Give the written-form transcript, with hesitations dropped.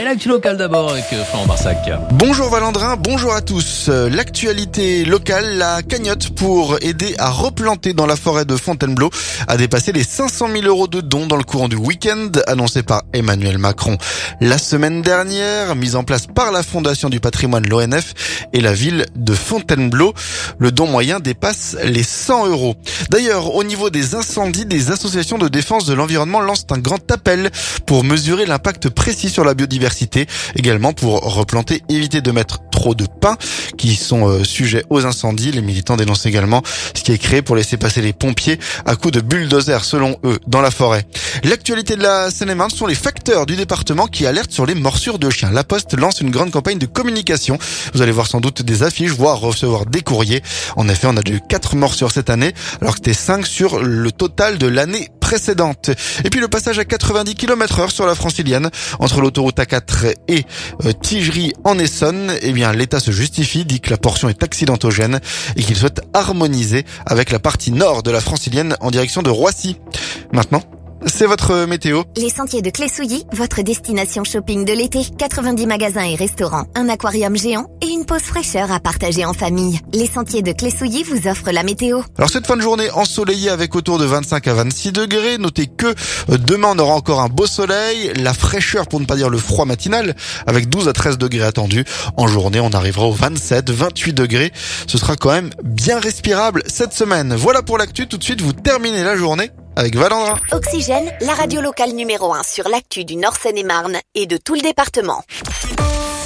Et l'actu locale d'abord avec Florent Barsac. Bonjour Valandrin, bonjour à tous. L'actualité locale, la cagnotte pour aider à replanter dans la forêt de Fontainebleau a dépassé les 500 000 euros de dons dans le courant du week-end, annoncé par Emmanuel Macron la semaine dernière, mise en place par la Fondation du patrimoine, l'ONF, et la ville de Fontainebleau. Le don moyen dépasse les 100 euros. D'ailleurs, au niveau des incendies, des associations de défense de l'environnement lancent un grand appel pour mesurer l'impact précis sur la biodiversité, également pour replanter, éviter de mettre trop de pins qui sont sujets aux incendies. Les militants dénoncent également ce qui est créé pour laisser passer les pompiers à coups de bulldozer, selon eux, dans la forêt. L'actualité de la Seine-et-Marne sont les facteurs du département qui alertent sur les morsures de chiens. La Poste lance une grande campagne de communication. Vous allez voir sans doute des affiches, voire recevoir des courriers. En effet, on a eu 4 morsures cette année, alors que c'était 5 sur le total de l'année précédente. Et puis le passage à 90 km/h sur la Francilienne entre l'autoroute A4 et Tigerie en Essonne, eh bien l'État se justifie, dit que la portion est accidentogène et qu'il souhaite harmoniser avec la partie nord de la Francilienne en direction de Roissy. Maintenant, c'est votre météo. Les Sentiers de Clé-Souilly, votre destination shopping de l'été. 90 magasins et restaurants, un aquarium géant et une pause fraîcheur à partager en famille. Les Sentiers de Clé-Souilly vous offrent la météo. Alors cette fin de journée ensoleillée avec autour de 25 à 26 degrés. Notez que demain on aura encore un beau soleil, la fraîcheur pour ne pas dire le froid matinal avec 12 à 13 degrés attendus. En journée on arrivera aux 27, 28 degrés. Ce sera quand même bien respirable cette semaine. Voilà pour l'actu. Tout de suite vous terminez la journée avec Valandrin. Oxygène, la radio locale numéro 1 sur l'actu du Nord Seine-et-Marne et de tout le département.